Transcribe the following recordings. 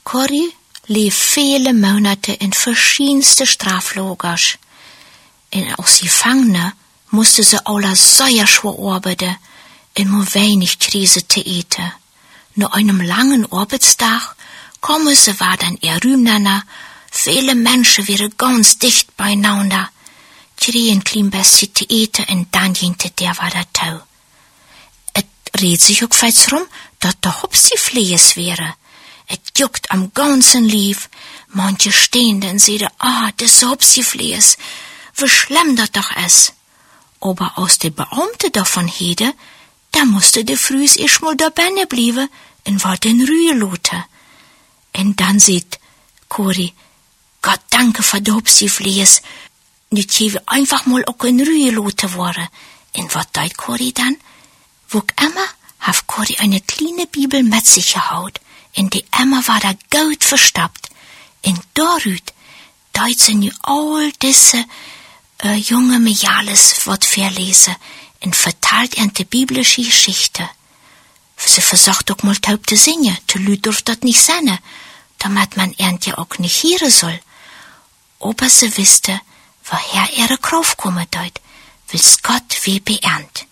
Corrie lief viele Monate in verschiedenste Straflagers. En als Gevangene musste ze alle sehr schwer arbeiten en nur wenig kriegen te eten. Nach einem langen Arbeitstag kommen sie war dann ihr Rühmnana. Viele Menschen waren ganz dicht beieinander, kriegen klein bisschen te eten en dann hinter der war der Tau. Et redet sich auch fest rum, dass der Hopsiflees wäre. Et juckt am ganzen Lief. Manche stehen dann sehen, das Hopsiflees, wie schlimm das doch ist. Aber aus der Beamte davon hede, da musste der Frühs erst mal da benne blieben, en war den Rühe lote. En dann sieht Corrie, Gott danke für die Hopsiflees, nicht je einfach mal auch in Rühe lote worden. En wat deut Corrie dann? Wo immer, haf Corrie eine kleine Bibel mit sich gehaut. In die Emma war da gut verstappt. In Dorüt, deut sie nu all diese junge Mejales wat verlesen und verteilt in die biblische Geschichte. Sie versucht auch mal taub zu singen, zu lüd durft dat nicht sein, damit man ja auch nicht hören soll. Aber sie wusste, woher ihre Kraft kommen deut, will's Gott wie beernt.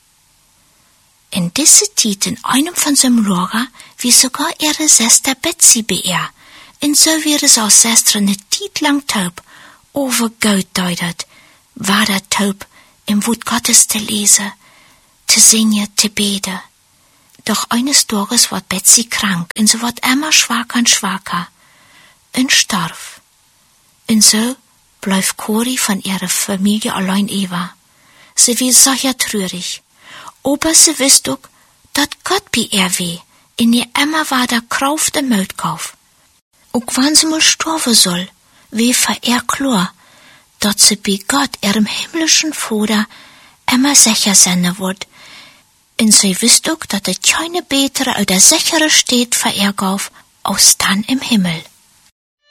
In diese Zeit in einem von seinem Lager, wie sogar ihre Schwester Betsy beehrt, und so wäre es als Schwester eine Zeit lang taub, over Gott deutet, war der taub, im Wort Gottes zu lesen, zu singen, zu beten. Doch eines Tages war Betsy krank, und sie ward immer schwacher und schwacher, und starb. Und so bleib Corrie von ihrer Familie allein über. Sie wird sehr traurig. Aber sie wisst auch, dass Gott bei ihr weh, in ihr immer war der Kraft der Möldkauf. Auch wann sie mal sterben soll, weh für ihr klar, dass sie bei Gott, ihrem himmlischen Vater, immer sicher sein wird. Und sie wisst auch, dass keine bessere oder sichere steht für ihr Kauf, als dann im Himmel.